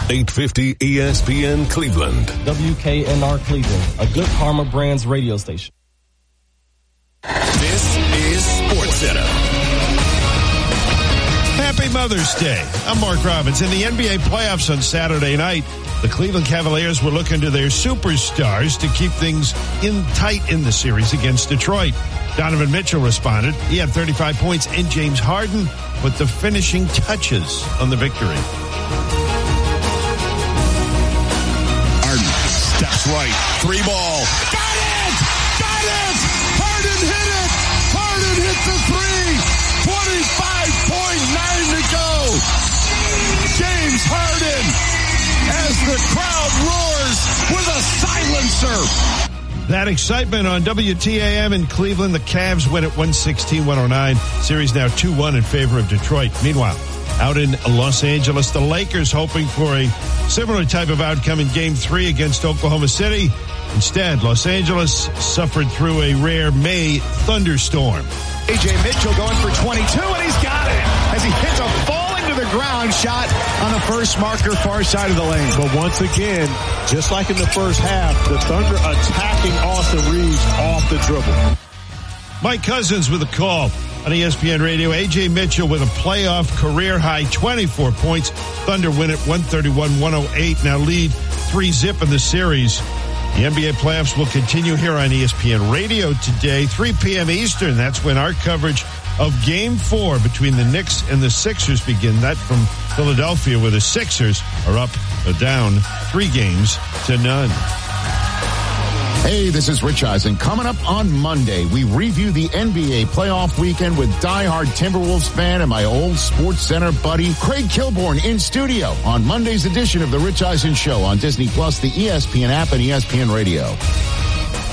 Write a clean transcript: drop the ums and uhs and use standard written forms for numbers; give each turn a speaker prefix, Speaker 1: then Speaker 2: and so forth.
Speaker 1: 850 ESPN Cleveland.
Speaker 2: WKNR Cleveland, a Good Karma Brands radio station.
Speaker 1: This is SportsCenter.
Speaker 3: Happy Mother's Day. I'm Mark Robbins. In the NBA playoffs on Saturday night, the Cleveland Cavaliers were looking to their superstars to keep things tight in the series against Detroit. Donovan Mitchell responded. He had 35 points, and James Harden with the finishing touches on the victory.
Speaker 4: Harden steps right. 3-ball. Got it! Got it! Harden hit it! Harden hit the three! 25.9 to go! James Harden, as the crowd roars with a silencer.
Speaker 3: That excitement on WTAM in Cleveland. The Cavs win at 116-109. Series now 2-1 in favor of Detroit. Meanwhile, out in Los Angeles, the Lakers hoping for a similar type of outcome in Game 3 against Oklahoma City. Instead, Los Angeles suffered through a rare May thunderstorm.
Speaker 5: A.J. Mitchell going for 22, and he's got it as he hits a falling to the ground shot on the first marker far side of the lane.
Speaker 6: But once again, just like in the first half, the Thunder attacking Austin Reeves off the dribble.
Speaker 3: Mike Cousins with a call on ESPN Radio. A.J. Mitchell with a playoff career-high 24 points. Thunder win at 131-108, now lead 3-0 in the series. The NBA playoffs will continue here on ESPN Radio today, 3 p.m. Eastern. That's when our coverage of Game 4 between the Knicks and the Sixers begin. That from Philadelphia, where the Sixers are up or down 3-0.
Speaker 4: Hey, this is Rich Eisen. Coming up on Monday, we review the NBA playoff weekend with diehard Timberwolves fan and my old Sports Center buddy, Craig Kilborn, in studio on Monday's edition of The Rich Eisen Show on Disney Plus, the ESPN app, and ESPN Radio.